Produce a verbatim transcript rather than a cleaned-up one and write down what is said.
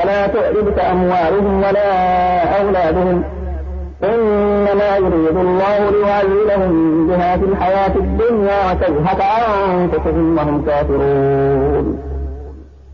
فلا تعجبك أموالهم ولا أولادهم إنما يريد الله ليعذبهم بها في الحياة الدنيا وتزهق أنفسهم وهم كافرون